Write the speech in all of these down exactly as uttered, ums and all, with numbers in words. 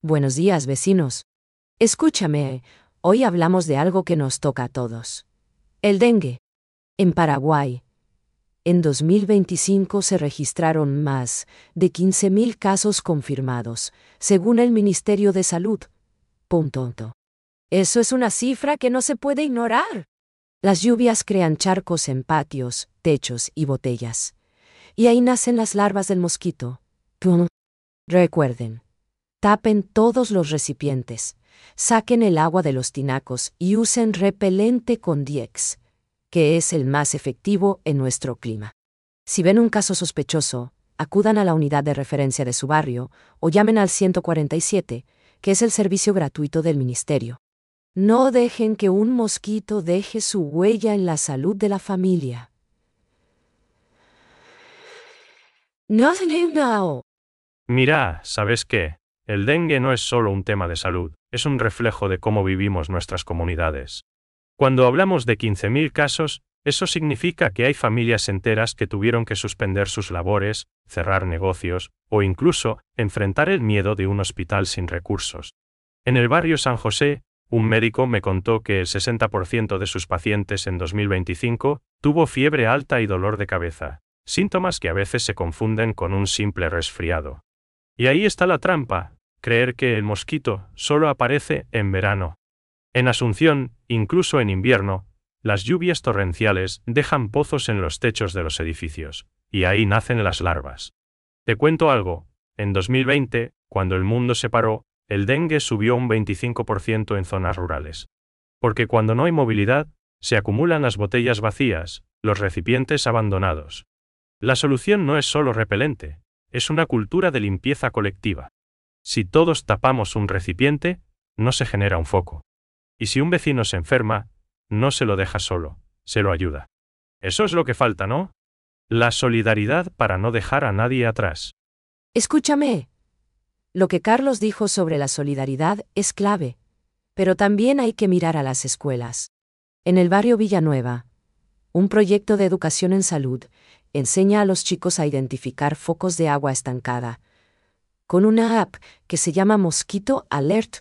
Buenos días, vecinos. Escúchame, hoy hablamos de algo que nos toca a todos. El dengue. En Paraguay, en dos mil veinticinco se registraron más de quince mil casos confirmados, según el Ministerio de Salud. Punto. Eso es una cifra que no se puede ignorar. Las lluvias crean charcos en patios, techos y botellas. Y ahí nacen las larvas del mosquito. Recuerden, tapen todos los recipientes, saquen el agua de los tinacos y usen repelente con Diex, que es el más efectivo en nuestro clima. Si ven un caso sospechoso, acudan a la unidad de referencia de su barrio o llamen al ciento cuarenta y siete, que es el servicio gratuito del ministerio. No dejen que un mosquito deje su huella en la salud de la familia. No. Mira, ¿sabes qué? El dengue no es solo un tema de salud, es un reflejo de cómo vivimos nuestras comunidades. Cuando hablamos de quince mil casos, eso significa que hay familias enteras que tuvieron que suspender sus labores, cerrar negocios, o incluso enfrentar el miedo de un hospital sin recursos. En el barrio San José, un médico me contó que el sesenta por ciento de sus pacientes en dos mil veinticinco tuvo fiebre alta y dolor de cabeza, síntomas que a veces se confunden con un simple resfriado. Y ahí está la trampa, creer que el mosquito solo aparece en verano. En Asunción, incluso en invierno, las lluvias torrenciales dejan pozos en los techos de los edificios, y ahí nacen las larvas. Te cuento algo, en dos mil veinte, cuando el mundo se paró, el dengue subió un veinticinco por ciento en zonas rurales. Porque cuando no hay movilidad, se acumulan las botellas vacías, los recipientes abandonados. La solución no es solo repelente, es una cultura de limpieza colectiva. Si todos tapamos un recipiente, no se genera un foco. Y si un vecino se enferma, no se lo deja solo, se lo ayuda. Eso es lo que falta, ¿no? La solidaridad para no dejar a nadie atrás. Escúchame. Lo que Carlos dijo sobre la solidaridad es clave, pero también hay que mirar a las escuelas. En el barrio Villanueva, un proyecto de educación en salud enseña a los chicos a identificar focos de agua estancada, con una app que se llama Mosquito Alert.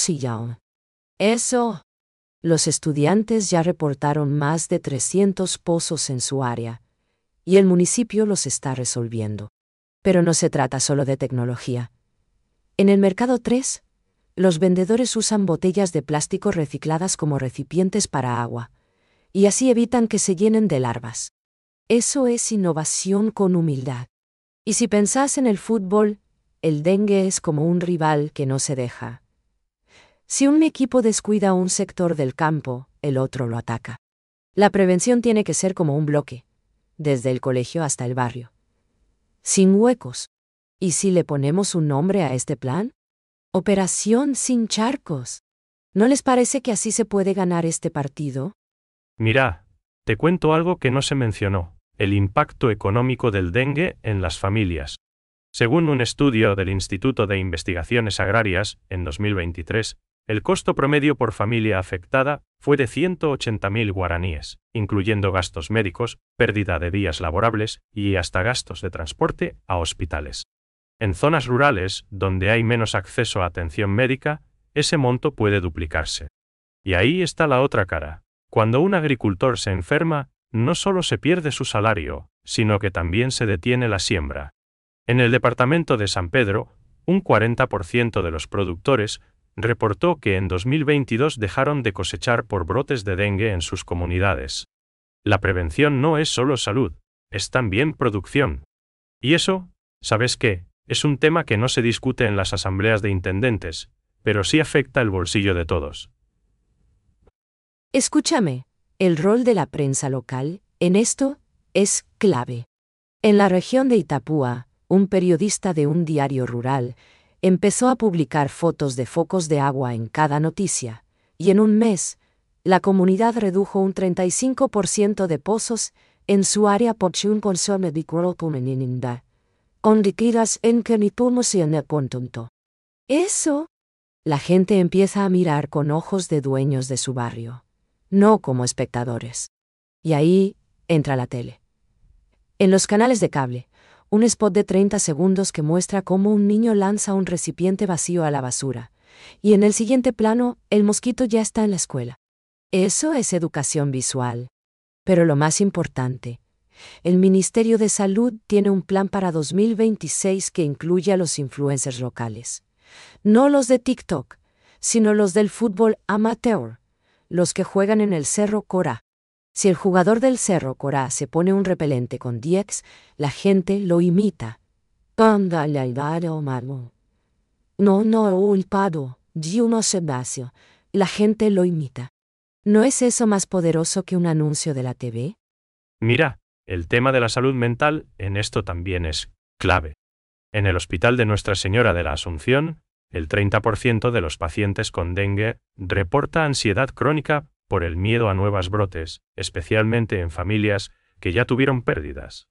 Eso. Los estudiantes ya reportaron más de trescientos pozos en su área, y el municipio los está resolviendo. Pero no se trata solo de tecnología. En el Mercado tres, los vendedores usan botellas de plástico recicladas como recipientes para agua, y así evitan que se llenen de larvas. Eso es innovación con humildad. Y si pensás en el fútbol, el dengue es como un rival que no se deja. Si un equipo descuida un sector del campo, el otro lo ataca. La prevención tiene que ser como un bloque, desde el colegio hasta el barrio. Sin huecos. ¿Y si le ponemos un nombre a este plan? Operación Sin Charcos. ¿No les parece que así se puede ganar este partido? Mira, te cuento algo que no se mencionó, el impacto económico del dengue en las familias. Según un estudio del Instituto de Investigaciones Agrarias, en dos mil veintitrés, el costo promedio por familia afectada fue de ciento ochenta mil guaraníes, incluyendo gastos médicos, pérdida de días laborables y hasta gastos de transporte a hospitales. En zonas rurales, donde hay menos acceso a atención médica, ese monto puede duplicarse. Y ahí está la otra cara. Cuando un agricultor se enferma, no solo se pierde su salario, sino que también se detiene la siembra. En el departamento de San Pedro, un cuarenta por ciento de los productores reportó que en dos mil veintidós dejaron de cosechar por brotes de dengue en sus comunidades. La prevención no es solo salud, es también producción. Y eso, ¿sabes qué? Es un tema que no se discute en las asambleas de intendentes, pero sí afecta el bolsillo de todos. Escúchame, el rol de la prensa local en esto es clave. En la región de Itapúa, un periodista de un diario rural empezó a publicar fotos de focos de agua en cada noticia, y en un mes, la comunidad redujo un treinta y cinco por ciento de pozos en su área por un consumo de cloroquina. Eso. La gente empieza a mirar con ojos de dueños de su barrio, no como espectadores. Y ahí entra la tele. En los canales de cable, Un spot de treinta segundos que muestra cómo un niño lanza un recipiente vacío a la basura. Y en el siguiente plano, el mosquito ya está en la escuela. Eso es educación visual. Pero lo más importante, el Ministerio de Salud tiene un plan para dos mil veintiséis que incluye a los influencers locales. No los de TikTok, sino los del fútbol amateur, los que juegan en el Cerro Corá. Si el jugador del Cerro Corá se pone un repelente con diez, la gente lo imita. No, no, ulpado, Gino Sebasio. La gente lo imita. ¿No es eso más poderoso que un anuncio de la T V? Mira, el tema de la salud mental en esto también es clave. En el Hospital de Nuestra Señora de la Asunción, el treinta por ciento de los pacientes con dengue reporta ansiedad crónica por el miedo a nuevos brotes, especialmente en familias que ya tuvieron pérdidas.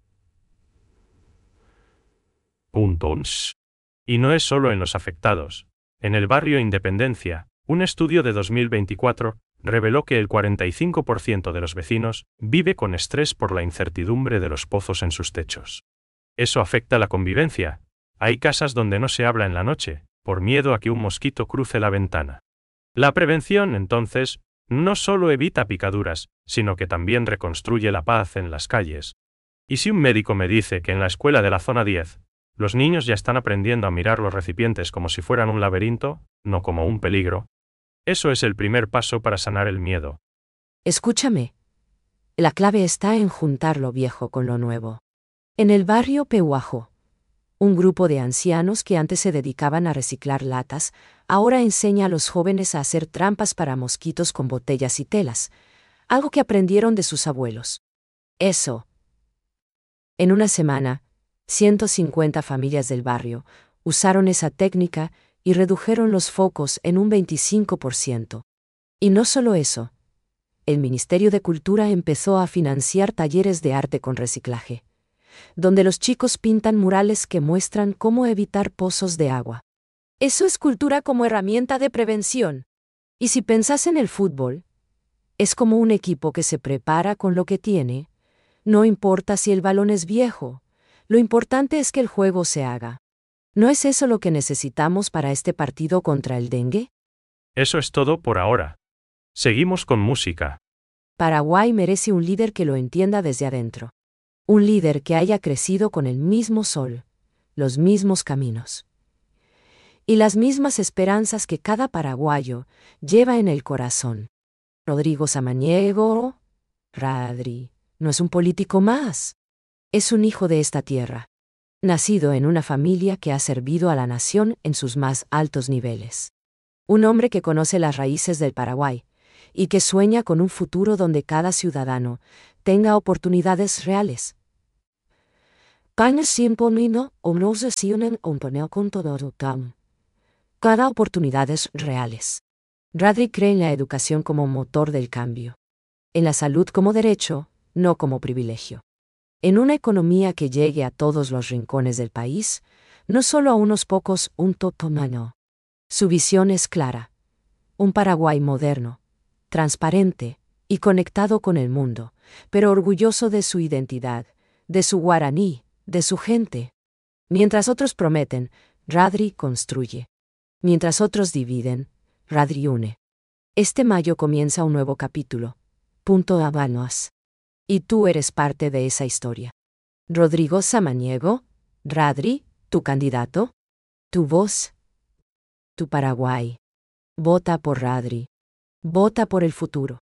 Puntos. Y no es solo en los afectados. En el barrio Independencia, un estudio de dos mil veinticuatro reveló que el cuarenta y cinco por ciento de los vecinos vive con estrés por la incertidumbre de los pozos en sus techos. Eso afecta la convivencia. Hay casas donde no se habla en la noche, por miedo a que un mosquito cruce la ventana. La prevención, entonces, no solo evita picaduras, sino que también reconstruye la paz en las calles. Y si un médico me dice que en la escuela de la zona diez, los niños ya están aprendiendo a mirar los recipientes como si fueran un laberinto, no como un peligro, eso es el primer paso para sanar el miedo. Escúchame. La clave está en juntar lo viejo con lo nuevo. En el barrio Pehuajo, un grupo de ancianos que antes se dedicaban a reciclar latas, ahora enseña a los jóvenes a hacer trampas para mosquitos con botellas y telas, algo que aprendieron de sus abuelos. Eso. En una semana, ciento cincuenta familias del barrio usaron esa técnica y redujeron los focos en un veinticinco por ciento. Y no solo eso. El Ministerio de Cultura empezó a financiar talleres de arte con reciclaje, donde los chicos pintan murales que muestran cómo evitar pozos de agua. Eso es cultura como herramienta de prevención. Y si pensás en el fútbol, es como un equipo que se prepara con lo que tiene. No importa si el balón es viejo, lo importante es que el juego se haga. ¿No es eso lo que necesitamos para este partido contra el dengue? Eso es todo por ahora. Seguimos con música. Paraguay merece un líder que lo entienda desde adentro. Un líder que haya crecido con el mismo sol, los mismos caminos y las mismas esperanzas que cada paraguayo lleva en el corazón. Rodrigo Samaniego, Radri, no es un político más. Es un hijo de esta tierra, nacido en una familia que ha servido a la nación en sus más altos niveles. Un hombre que conoce las raíces del Paraguay y que sueña con un futuro donde cada ciudadano tenga oportunidades reales. Cada oportunidades reales. Radri cree en la educación como motor del cambio. En la salud como derecho, no como privilegio. En una economía que llegue a todos los rincones del país, no solo a unos pocos, un totomano. Su visión es clara. Un Paraguay moderno, transparente y conectado con el mundo, pero orgulloso de su identidad, de su guaraní, de su gente. Mientras otros prometen, Radri construye. Mientras otros dividen, Radri une. Este mayo comienza un nuevo capítulo. Punto Habanos. Y tú eres parte de esa historia. Rodrigo Samaniego, Radri, tu candidato, tu voz, tu Paraguay. Vota por Radri. Vota por el futuro.